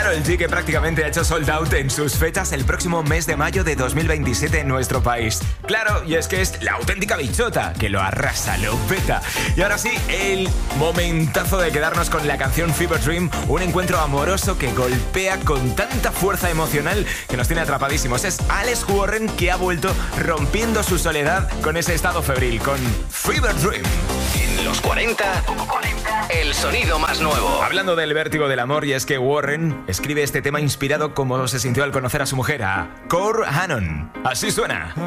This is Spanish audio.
Karol G, que prácticamente ha hecho sold out en sus fechas el próximo mes de mayo de 2027 en nuestro país. Claro, y es que es la auténtica bichota, que lo arrasa, lo peta. Y ahora sí, el momentazo de quedarnos con la canción Fever Dream, un encuentro amoroso que golpea con tanta fuerza emocional que nos tiene atrapadísimos. Es Alex Warren, que ha vuelto rompiendo su soledad con ese estado febril, con Fever Dream. En los 40, el sonido más nuevo. Hablando del vértigo del amor, y es que Warren escribe este tema inspirado como se sintió al conocer a su mujer, a Cor Hannon. Así suena.